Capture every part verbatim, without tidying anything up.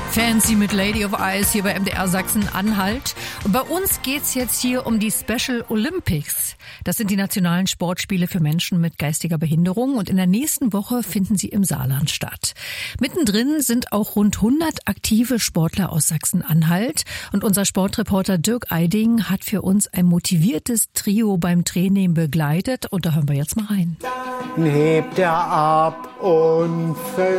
Fancy mit Lady of Ice hier bei M D R Sachsen-Anhalt. Und bei uns geht's jetzt hier um die Special Olympics. Das sind die nationalen Sportspiele für Menschen mit geistiger Behinderung und in der nächsten Woche finden sie im Saarland statt. Mittendrin sind auch rund hundert aktive Sportler aus Sachsen-Anhalt und unser Sportreporter Dirk Eiding hat für uns ein motiviertes Trio beim Training begleitet und da hören wir jetzt mal rein. Dann hebt er ab und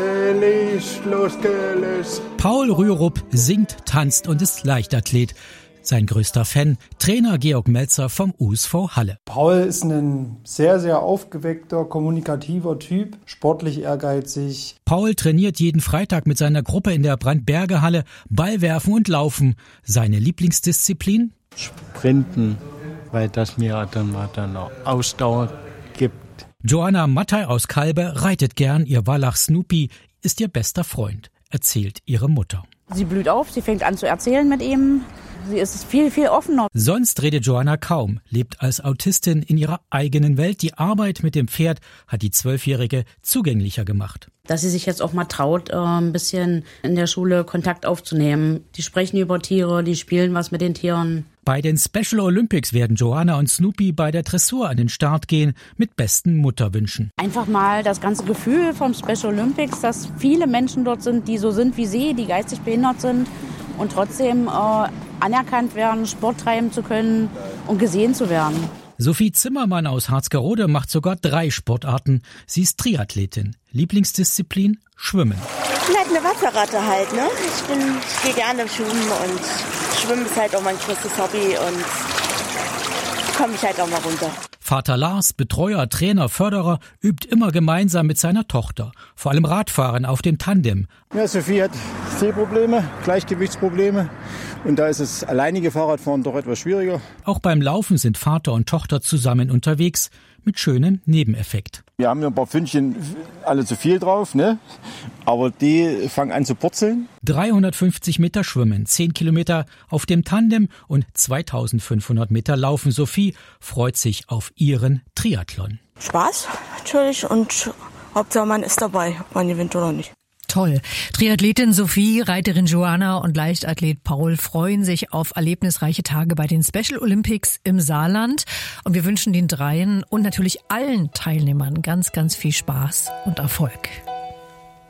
völlig losgelöst. Paul Rürup singt, tanzt und ist Leichtathlet. Sein größter Fan, Trainer Georg Melzer vom U S V Halle. Paul ist ein sehr, sehr aufgeweckter, kommunikativer Typ, sportlich ehrgeizig. Paul trainiert jeden Freitag mit seiner Gruppe in der Brandberge-Halle, Ballwerfen und Laufen. Seine Lieblingsdisziplin? Sprinten, weil das mir dann mal dann auch Ausdauer gibt. Joanna Mattei aus Kalbe reitet gern, ihr Wallach Snoopy ist ihr bester Freund, erzählt ihre Mutter. Sie blüht auf, sie fängt an zu erzählen mit ihm. Sie ist viel, viel offener. Sonst redet Joanna kaum, lebt als Autistin in ihrer eigenen Welt. Die Arbeit mit dem Pferd hat die Zwölfjährige zugänglicher gemacht. Dass sie sich jetzt auch mal traut, äh, ein bisschen in der Schule Kontakt aufzunehmen. Die sprechen über Tiere, die spielen was mit den Tieren. Bei den Special Olympics werden Joanna und Snoopy bei der Dressur an den Start gehen mit besten Mutterwünschen. Einfach mal das ganze Gefühl vom Special Olympics, dass viele Menschen dort sind, die so sind wie sie, die geistig behindert sind und trotzdem äh, anerkannt werden, Sport treiben zu können und gesehen zu werden. Sophie Zimmermann aus Harzgerode macht sogar drei Sportarten. Sie ist Triathletin. Lieblingsdisziplin? Schwimmen. Ich bin halt eine Wasserratte halt, ne? Ich bin, ich gehe gerne schwimmen und Schwimmen ist halt auch mein größtes Hobby und komme ich halt auch mal runter. Vater Lars, Betreuer, Trainer, Förderer, übt immer gemeinsam mit seiner Tochter. Vor allem Radfahren auf dem Tandem. Ja, Sophie hat Sehprobleme, Gleichgewichtsprobleme. Und da ist das alleinige Fahrradfahren doch etwas schwieriger. Auch beim Laufen sind Vater und Tochter zusammen unterwegs, mit schönem Nebeneffekt. Wir haben ja ein paar Pfündchen alle zu viel drauf, ne? Aber die fangen an zu purzeln. dreihundertfünfzig Meter schwimmen, zehn Kilometer auf dem Tandem und zweitausendfünfhundert Meter laufen. Sophie freut sich auf ihren Triathlon. Spaß natürlich und Hauptsache man ist dabei, ob man gewinnt oder nicht. Toll. Triathletin Sophie, Reiterin Joanna und Leichtathlet Paul freuen sich auf erlebnisreiche Tage bei den Special Olympics im Saarland. Und wir wünschen den dreien und natürlich allen Teilnehmern ganz, ganz viel Spaß und Erfolg.